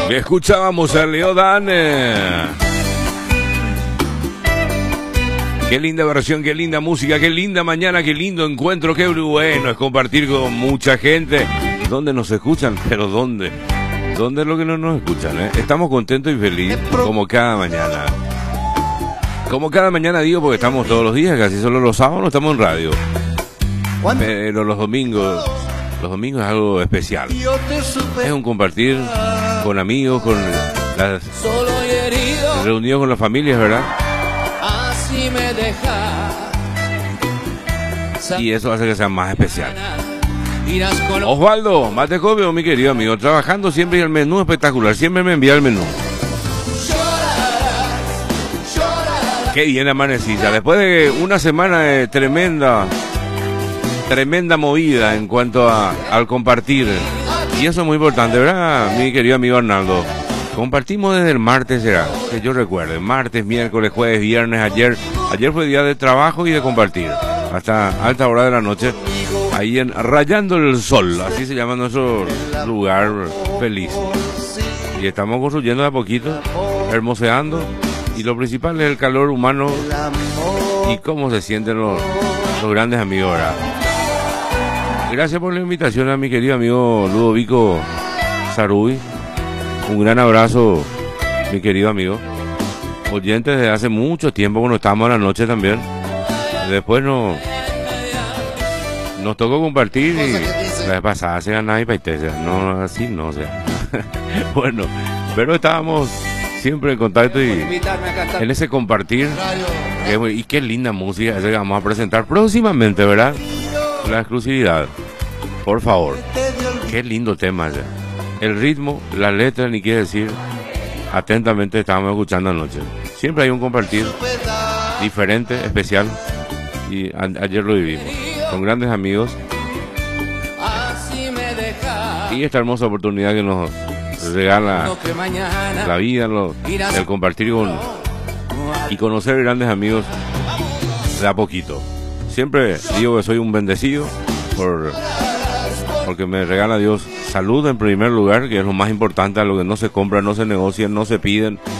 Escuchábamos a Leodan. Qué linda versión, qué linda música, qué linda mañana, qué lindo encuentro, qué bueno es compartir con mucha gente. ¿Dónde nos escuchan? Pero ¿dónde? ¿Dónde es lo que no nos escuchan? Estamos contentos y felices como cada mañana. Como cada mañana digo, porque estamos todos los días, casi solo los sábados no estamos en radio. Pero los domingos es algo especial. Es un compartir con amigos, con las reunidos con las familias, ¿verdad? Y eso hace que sea más especial. Osvaldo Matecobio, mi querido amigo, trabajando siempre, y el menú espectacular, siempre me envía el menú. Qué bien amanecida, después de una semana de tremenda movida en cuanto al compartir. Y eso es muy importante, ¿verdad, mi querido amigo Arnaldo? Compartimos desde el martes, será, que yo recuerde, martes, miércoles, jueves, viernes, ayer fue día de trabajo y de compartir, hasta alta hora de la noche, ahí en Rayando el Sol, así se llama nuestro lugar feliz. Y estamos construyendo de a poquito, hermoseando, y lo principal es el calor humano y cómo se sienten los grandes amigos, ¿verdad? Gracias por la invitación a mi querido amigo Ludovico Saruy. Un gran abrazo, mi querido amigo. Oyente desde hace mucho tiempo, cuando estábamos a la noche también. Después nos tocó compartir y la vez pasada se ganaba y paiteja. No, así no, o sea. Bueno, pero estábamos siempre en contacto y en ese compartir. Y qué linda música esa que vamos a presentar próximamente, ¿verdad? La exclusividad. Por favor. Qué lindo tema ese. El ritmo, la letra, ni quiere decir. Atentamente estábamos escuchando anoche. Siempre hay un compartir diferente, especial. Y ayer lo vivimos con grandes amigos. Y esta hermosa oportunidad que nos regala la vida, el compartir y conocer grandes amigos de a poquito. Siempre digo que soy un bendecido porque me regala Dios salud en primer lugar, que es lo más importante, a lo que no se compra, no se negocia, no se piden,